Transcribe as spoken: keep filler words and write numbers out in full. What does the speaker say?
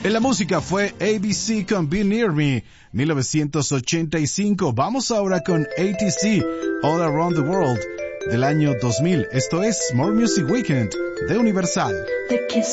En la música fue A B C con Be Near Me, mil novecientos ochenta y cinco. Vamos ahora con A T C, All Around the World, del año dos mil. Esto es More Music Weekend de Universal. The kiss